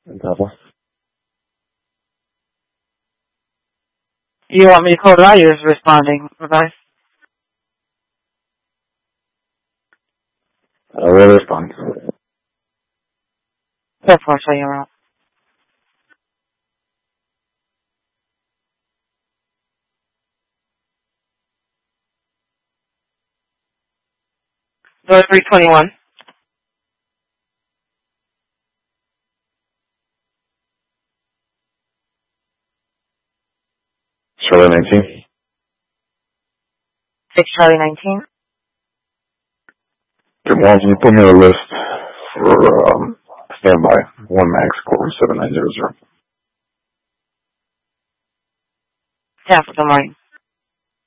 Papa. You want me to call it out? You're just responding, Revice? I will respond. That's why I'll show you around. Door 321. Charlie 19. 6 Charlie 19. Good morning. Can you put me on the list for standby? 1 Max, Corey 7900. Yeah, good morning.